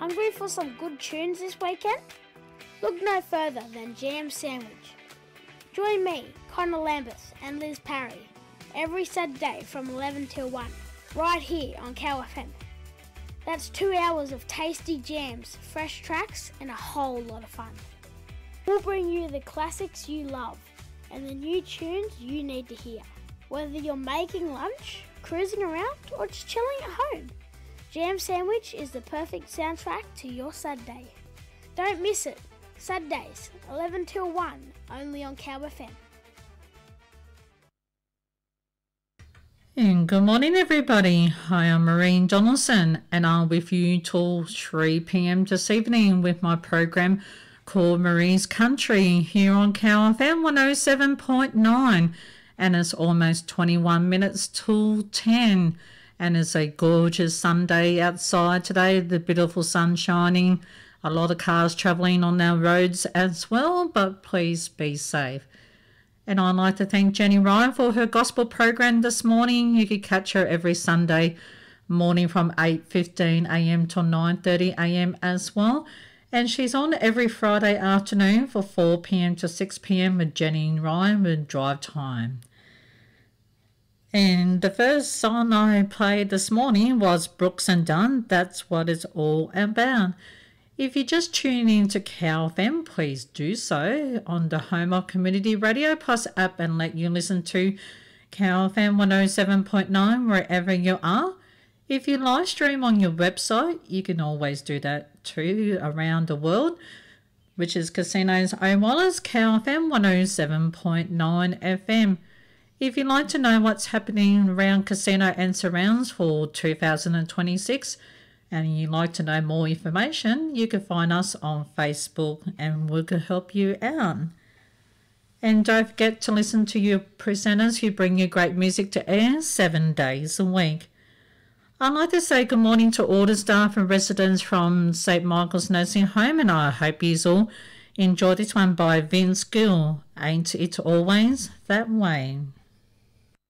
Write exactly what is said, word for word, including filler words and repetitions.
Hungry for some good tunes this weekend? Look no further than Jam Sandwich. Join me, Connor Lambeth and Liz Parry every Saturday from eleven till one, right here on Cow F M. That's two hours of tasty jams, fresh tracks and a whole lot of fun. We'll bring you the classics you love and the new tunes you need to hear. Whether you're making lunch, cruising around or just chilling at home, Jam Sandwich is the perfect soundtrack to your Saturday. Don't miss it. Saturdays, eleven till one, only on Cow F M. And good morning everybody. Hi, I'm Maureen Donaldson and I'm with you till three p.m. this evening with my program called Marie's Country here on Cow F M one oh seven point nine, and it's almost twenty-one minutes till ten, and it's a gorgeous Sunday outside today, the beautiful sun shining, a lot of cars travelling on our roads as well, but please be safe. And I'd like to thank Jenny Ryan for her gospel program this morning. You can catch her every Sunday morning from eight fifteen a.m. till nine thirty a.m. as well. And she's on every Friday afternoon for four p.m. to six p.m. with Jenny Ryan with Drive Time. And the first song I played this morning was Brooks and Dunn, That's What It's All About. If you just tune in to Cow F M, please do so on the Home of Community Radio Plus app and let you listen to Cow F M one oh seven point nine wherever you are. If you live stream on your website, you can always do that too around the world, which is Casino's own Wallace, Cow F M one oh seven point nine F M. If you'd like to know what's happening around Casino and surrounds for two thousand twenty-six, and you'd like to know more information, you can find us on Facebook and we can help you out. And don't forget to listen to your presenters who bring you great music to air seven days a week. I'd like to say good morning to all the staff and residents from Saint Michael's Nursing Home, and I hope you all enjoy this one by Vince Gill, Ain't It Always That Way.